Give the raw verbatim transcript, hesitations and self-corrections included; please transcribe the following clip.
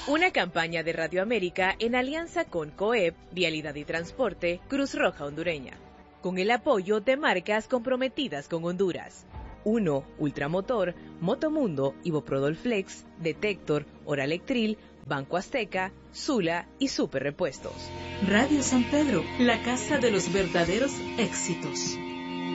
Una campaña de Radio América en alianza con COEP, Vialidad y Transporte, Cruz Roja Hondureña, con el apoyo de marcas comprometidas con Honduras. uno. Ultramotor, Motomundo, Iboprodol Flex, Detector, Oralectril, Banco Azteca, Sula y Super Repuestos. Radio San Pedro, la casa de los verdaderos éxitos.